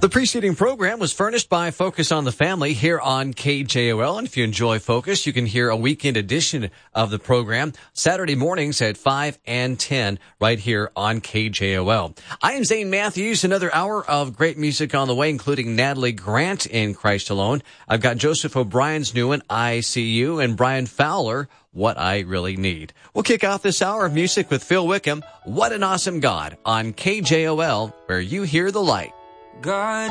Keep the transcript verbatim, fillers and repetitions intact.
The preceding program was furnished by Focus on the Family here on K J O L. And if you enjoy Focus, you can hear a weekend edition of the program Saturday mornings at five and ten right here on K J O L. I am Zane Matthews. Another hour of great music on the way, including Natalie Grant in Christ Alone. I've got Joseph O'Brien's new one, I See You, and Brian Fowler, What I Really Need. We'll kick off this hour of music with Phil Wickham, What an Awesome God, on K J O L, where you hear the light. God